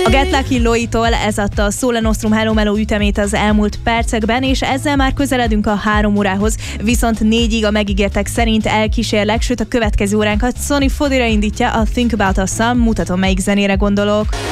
A Get Lucky Loitól ez adta a Sole Nostrum Hello Mellow ütemét az elmúlt percekben, és ezzel már közeledünk a 3 órához, viszont 4-ig a megígértek szerint elkísérlek, sőt a következő óránkat Sony Fodira indítja a Think About Us-szal, mutatom melyik zenére gondolok.